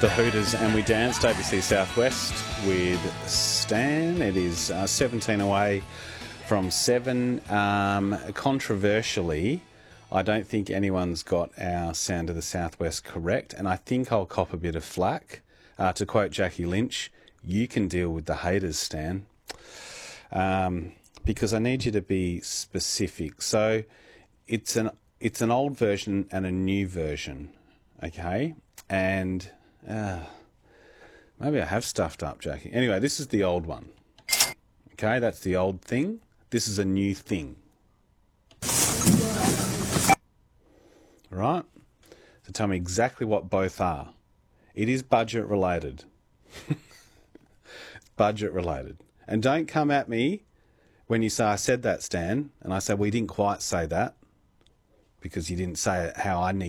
The Hooters and we danced ABC Southwest with Stan. It is 17 away from 7. Controversially, I don't think anyone's got our Sound of the Southwest correct, and I think I'll cop a bit of flack. To quote Jackie Lynch, you can deal with the haters, Stan. Because I need you to be specific. So it's an old version and a new version, okay? And maybe I have stuffed up, Jackie. Anyway, this is the old one. Okay, that's the old thing. This is a new thing. All right? So tell me exactly what both are. It is budget related. Budget related. And don't come at me when you say I said that, Stan, and I say we didn't quite say that because you didn't say it how I need